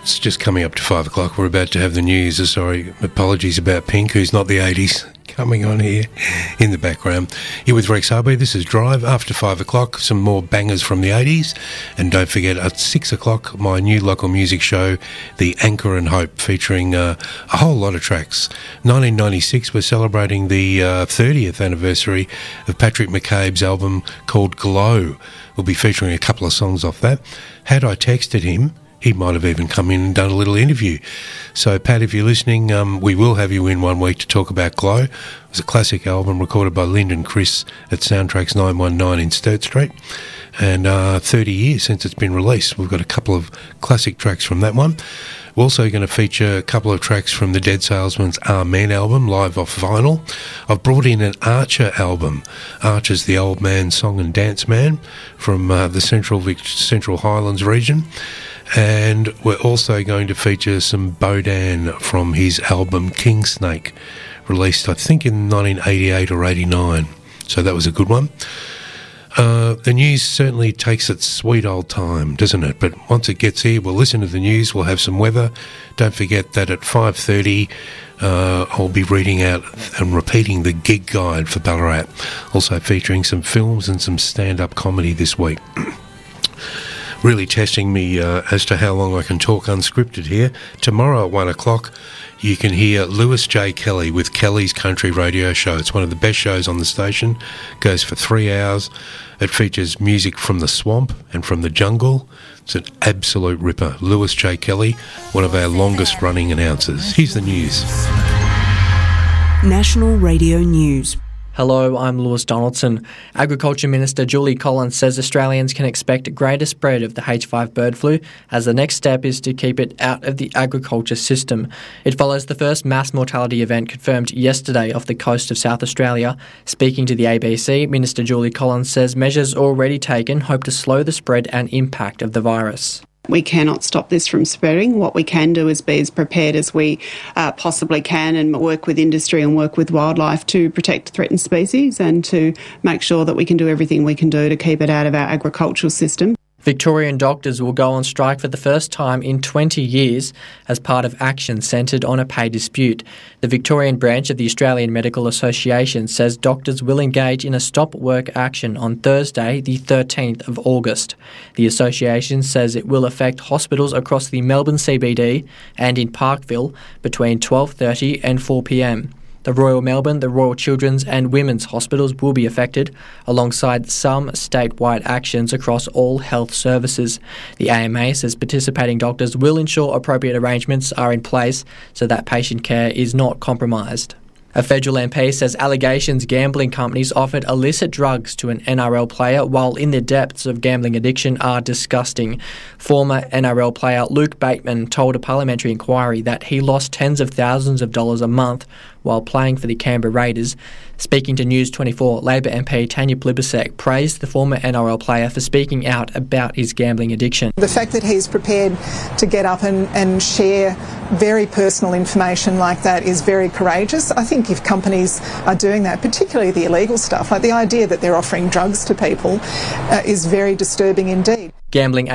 It's just coming up to 5 o'clock. We're about to have the news. Sorry, apologies about Pink, who's not the 80s, coming on here in the background. You're with Rex Harvey. This is Drive. After 5 o'clock, some more bangers from the 80s. And don't forget, at 6 o'clock, my new local music show, The Anchor and Hope, featuring a whole lot of tracks. 1996, we're celebrating the 30th anniversary of Patrick McCabe's album called Glow. We'll be featuring a couple of songs off that. Had I texted him, he might have even come in and done a little interview. So, Pat, if you're listening, we will have you in 1 week to talk about Glow. It was a classic album recorded by Lyndon Chris at Soundtracks 919 in Sturt Street. And 30 years since it's been released. We've got a couple of classic tracks from that one. We're also going to feature a couple of tracks from the Dead Salesman's Amen album, live off vinyl. I've brought in an Archer album. Archer's the old man song and dance man from the Central Highlands region. And we're also going to feature some Bodan from his album King Snake, released I think in 1988 or 89. So that was a good one. The news certainly takes its sweet old time, doesn't it? But once it gets here, we'll listen to the news, we'll have some weather. Don't forget that at 5:30 I'll be reading out and repeating the gig guide for Ballarat, also featuring some films and some stand-up comedy this week. Really testing me as to how long I can talk unscripted here. Tomorrow at 1 o'clock, you can hear Lewis J. Kelly with Kelly's Country Radio Show. It's one of the best shows on the station. Goes for 3 hours. It features music from the swamp and from the jungle. It's an absolute ripper. Lewis J. Kelly, one of our longest running announcers. Here's the news. National Radio News. Hello, I'm Lewis Donaldson. Agriculture Minister Julie Collins says Australians can expect greater spread of the H5 bird flu, as the next step is to keep it out of the agriculture system. It follows the first mass mortality event confirmed yesterday off the coast of South Australia. Speaking to the ABC, Minister Julie Collins says measures already taken hope to slow the spread and impact of the virus. We cannot stop this from spreading. What we can do is be as prepared as we possibly can and work with industry and work with wildlife to protect threatened species and to make sure that we can do everything we can do to keep it out of our agricultural system. Victorian doctors will go on strike for the first time in 20 years as part of action centred on a pay dispute. The Victorian branch of the Australian Medical Association says doctors will engage in a stop work action on Thursday, the 13th of August. The association says it will affect hospitals across the Melbourne CBD and in Parkville between 12:30 and 4 p.m. The Royal Melbourne, the Royal Children's and Women's Hospitals will be affected, alongside some statewide actions across all health services. The AMA says participating doctors will ensure appropriate arrangements are in place so that patient care is not compromised. A federal MP says allegations gambling companies offered illicit drugs to an NRL player while in the depths of gambling addiction are disgusting. Former NRL player Luke Bateman told a parliamentary inquiry that he lost tens of thousands of dollars a month while playing for the Canberra Raiders. Speaking to News 24, Labor MP Tanya Plibersek praised the former NRL player for speaking out about his gambling addiction. The fact that he's prepared to get up and share very personal information like that is very courageous. I think if companies are doing that, particularly the illegal stuff, like the idea that they're offering drugs to people, is very disturbing indeed. Gambling